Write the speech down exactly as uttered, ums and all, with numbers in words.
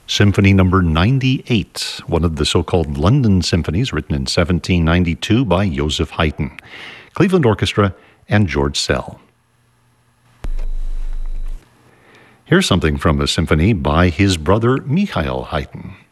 Symphony number ninety-eight, one of the so-called London symphonies written in seventeen ninety-two by Joseph Haydn, Cleveland Orchestra, and George Szell. Here's something from a symphony by his brother Michael Haydn.